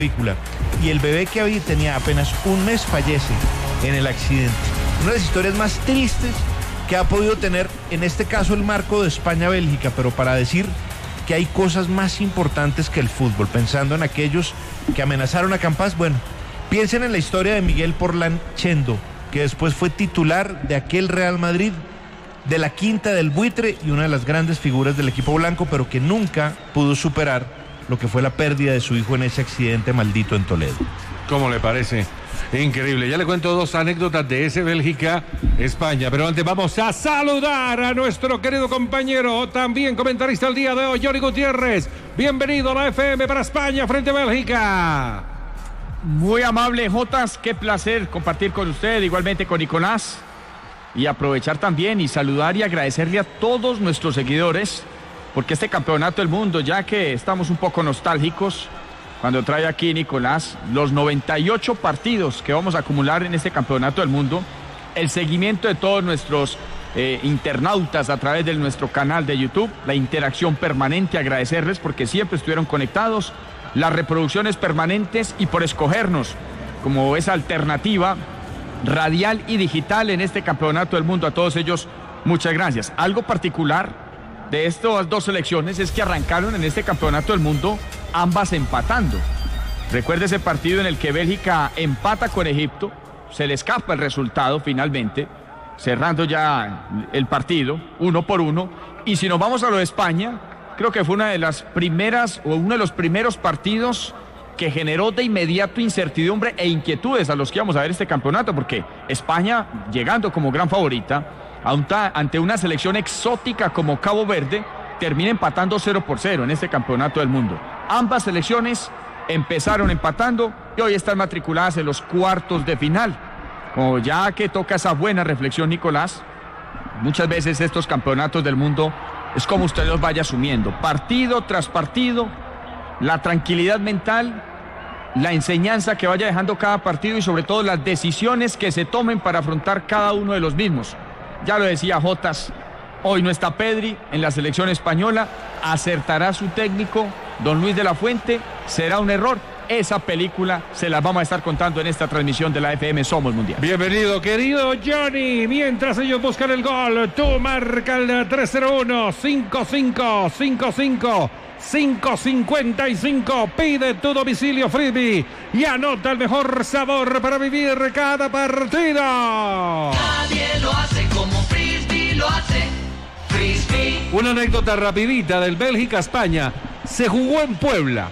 película. Y el bebé que había tenía apenas un mes fallece en el accidente. Una de las historias más tristes que ha podido tener, en este caso, el marco de España-Bélgica, pero para decir que hay cosas más importantes que el fútbol, pensando en aquellos que amenazaron a Campas. Bueno, piensen en la historia de Miguel Porlán Chendo, que después fue titular de aquel Real Madrid, de la quinta del Buitre y una de las grandes figuras del equipo blanco, pero que nunca pudo superar lo que fue la pérdida de su hijo en ese accidente maldito en Toledo. ¿Cómo le parece? Increíble. Ya le cuento dos anécdotas de ese Bélgica-España, pero antes vamos a saludar a nuestro querido compañero, también comentarista el día de hoy, Johnny Gutiérrez. Bienvenido a la FM para España frente a Bélgica. Muy amable, Jotas, qué placer compartir con usted, igualmente con Nicolás, y aprovechar también y saludar y agradecerle a todos nuestros seguidores, porque este campeonato del mundo, ya que estamos un poco nostálgicos, cuando trae aquí Nicolás los 98 partidos que vamos a acumular en este campeonato del mundo, el seguimiento de todos nuestros internautas a través de nuestro canal de YouTube, la interacción permanente, agradecerles porque siempre estuvieron conectados, las reproducciones permanentes y por escogernos como esa alternativa radial y digital en este campeonato del mundo. A todos ellos, muchas gracias. Algo particular de estas dos selecciones es que arrancaron en este campeonato del mundo ambas empatando. Recuerde ese partido en el que Bélgica empata con Egipto, se le escapa el resultado finalmente, cerrando ya el partido 1-1, y si nos vamos a lo de España, creo que fue una de las primeras o uno de los primeros partidos que generó de inmediato incertidumbre e inquietudes a los que íbamos a ver este campeonato, porque España, llegando como gran favorita ante una selección exótica como Cabo Verde, termina empatando 0-0 en este campeonato del mundo. Ambas selecciones empezaron empatando y hoy están matriculadas en los cuartos de final. Como ya que toca esa buena reflexión, Nicolás, muchas veces estos campeonatos del mundo es como usted los vaya asumiendo, partido tras partido, la tranquilidad mental, la enseñanza que vaya dejando cada partido y sobre todo las decisiones que se tomen para afrontar cada uno de los mismos. Ya lo decía Jotas, hoy no está Pedri en la selección española, acertará su técnico, don Luis de la Fuente, será un error. Esa película se la vamos a estar contando en esta transmisión de la FM Somos Mundial. Bienvenido, querido Johnny. Mientras ellos buscan el gol, tú marca el 301 5555 555. Pide tu domicilio Frisbee y anota el mejor sabor para vivir cada partido. Nadie lo hace como Frisbee lo hace. Frisbee. Una anécdota rapidita del Bélgica-España. Se jugó en Puebla,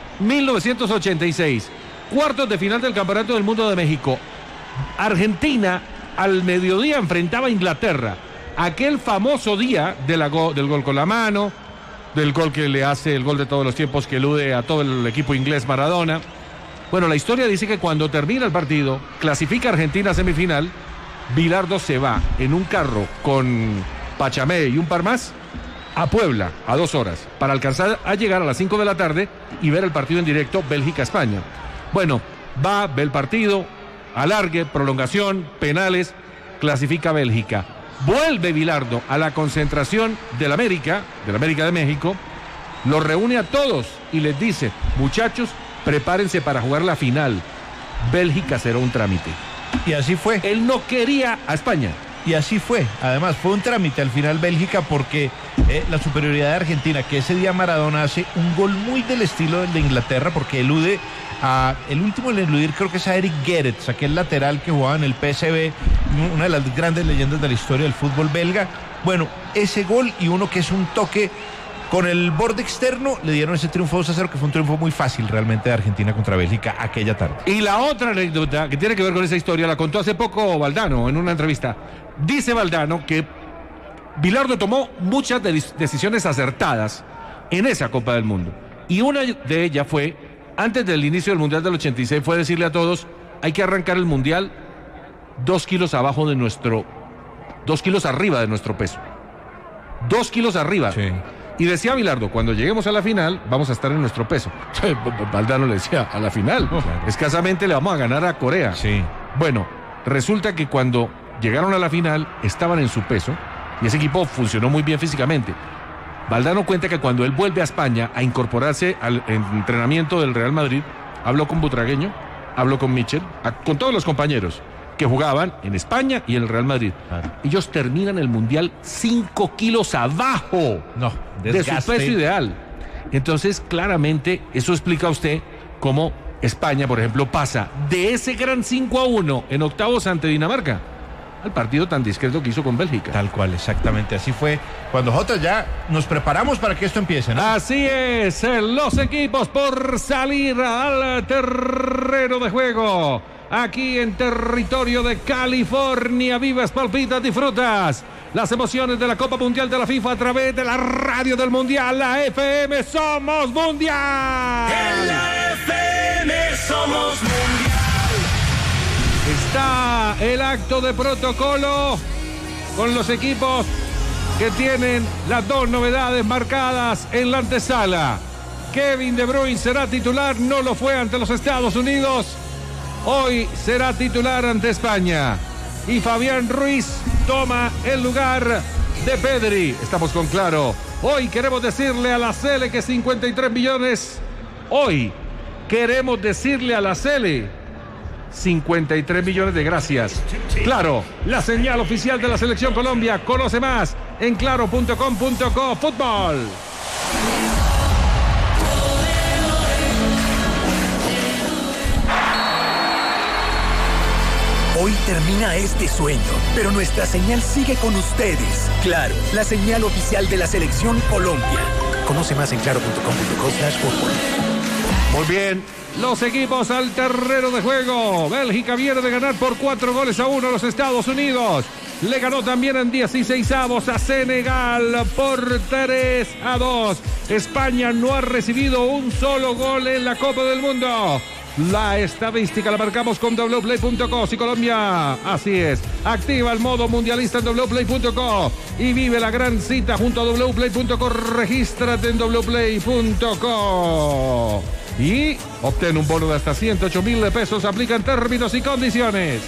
1986, cuartos de final del Campeonato del Mundo de México. Argentina al mediodía enfrentaba a Inglaterra, aquel famoso día del gol con la mano, del gol que le hace el gol de todos los tiempos que elude a todo el equipo inglés Maradona. Bueno, la historia dice que cuando termina el partido, clasifica Argentina a semifinal, Bilardo se va en un carro con Pachamé y un par más a Puebla a 2 horas para alcanzar a llegar a las 5 de la tarde y ver el partido en directo Bélgica-España. Bueno, ve el partido, alargue, prolongación, penales, clasifica Bélgica. Vuelve Bilardo a la concentración del América de México, los reúne a todos y les dice: muchachos, prepárense para jugar la final. Bélgica será un trámite. Y así fue. Él no quería a España. Y así fue. Además, fue un trámite al final Bélgica porque la superioridad de Argentina, que ese día Maradona hace un gol muy del estilo del de Inglaterra, porque elude el último en eludir creo que es a Eric Gerets, aquel lateral que jugaba en el PSV, una de las grandes leyendas de la historia del fútbol belga. Bueno, ese gol y uno que es un toque con el borde externo, le dieron ese triunfo 2-0, que fue un triunfo muy fácil realmente de Argentina contra Bélgica aquella tarde. Y la otra anécdota que tiene que ver con esa historia la contó hace poco Valdano en una entrevista. Dice Valdano que Bilardo tomó muchas decisiones acertadas en esa Copa del Mundo. Y una de ellas fue, antes del inicio del Mundial del 86, fue decirle a todos: hay que arrancar el Mundial 2 kilos arriba de nuestro peso. 2 kilos arriba. Sí. Y decía Bilardo: cuando lleguemos a la final, vamos a estar en nuestro peso. Valdano le decía: a la final, escasamente le vamos a ganar a Corea. Sí. Bueno, resulta que cuando llegaron a la final, estaban en su peso, y ese equipo funcionó muy bien físicamente. Valdano cuenta que cuando él vuelve a España a incorporarse al entrenamiento del Real Madrid, habló con Butragueño, habló con Michel, con todos los compañeros que jugaban en España y en el Real Madrid. Claro. Ellos terminan el Mundial 5 kilos abajo No, de su desgaste. peso ideal. Entonces, claramente, eso explica a usted cómo España, por ejemplo, pasa de ese gran 5-1 en octavos ante Dinamarca al partido tan discreto que hizo con Bélgica. Tal cual, exactamente. Así fue cuando nosotros ya nos preparamos para que esto empiece, ¿no? Así es, los equipos por salir al terreno de juego. Aquí en territorio de California, vives, palpitas, disfrutas las emociones de la Copa Mundial de la FIFA a través de la radio del Mundial, la FM Somos Mundial. En la FM somos mundial. Está el acto de protocolo con los equipos que tienen las dos novedades marcadas en la antesala. Kevin De Bruyne será titular, no lo fue ante los Estados Unidos. Hoy será titular ante España. Y Fabián Ruiz toma el lugar de Pedri. Estamos con claro. Hoy queremos decirle a la Sele que 53 millones. Hoy queremos decirle a la Sele 53 millones de gracias. Claro, la señal oficial de la Selección Colombia. Conoce más en claro.com.co. Fútbol. Hoy termina este sueño, pero nuestra señal sigue con ustedes. Claro, la señal oficial de la Selección Colombia. Conoce más en claro.com.co/fútbol. Muy bien, los equipos al terreno de juego. Bélgica viene de ganar por 4-1 a los Estados Unidos. Le ganó también en 16avos a Senegal por 3-2. España no ha recibido un solo gol en la Copa del Mundo. La estadística la marcamos con wplay.co. Si Colombia, así es, activa el modo mundialista en wplay.co y vive la gran cita junto a wplay.co. Regístrate en wplay.co y obtén un bono de hasta 108.000 pesos. Aplican términos y condiciones.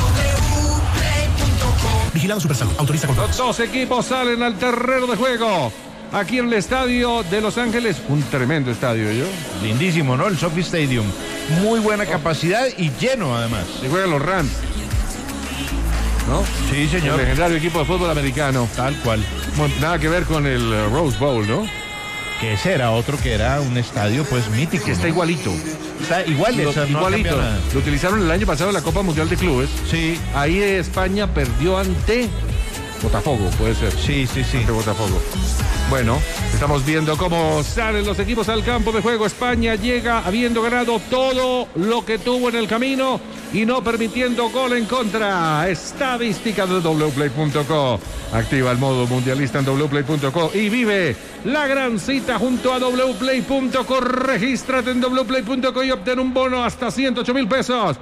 Vigilado Supersalud. Autoriza con Los dos equipos salen al terreno de juego. Aquí en el estadio de Los Ángeles, un tremendo estadio, ¿yo? Lindísimo, ¿no? El SoFi Stadium. Muy buena capacidad y lleno, además. Y juegan los Rams, ¿no? Sí, El señor. legendario equipo de fútbol americano. Tal cual. Bueno, nada que ver con el Rose Bowl, ¿no? Que ese era otro que era un estadio, pues, mítico. Que está ¿no? igualito. Está igual, Lo- esa, no ha igualito. cambiado nada. Lo utilizaron el año pasado en la Copa Mundial de Clubes. Sí, Ahí España perdió ante Botafogo, puede ser. sí, sí, sí. Ante Botafogo. Bueno, estamos viendo cómo salen los equipos al campo de juego. España llega habiendo ganado todo lo que tuvo en el camino y no permitiendo gol en contra. Estadística de wplay.co. Activa el modo mundialista en wplay.co y vive la gran cita junto a wplay.co. Regístrate en wplay.co y obtén un bono hasta 108.000 pesos.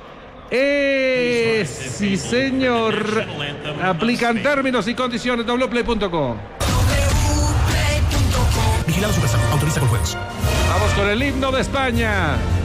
Sí, señor. Aplican términos y condiciones wplay.co. Vigilado Supersalud. Autoriza con juegos. Vamos con el himno de España.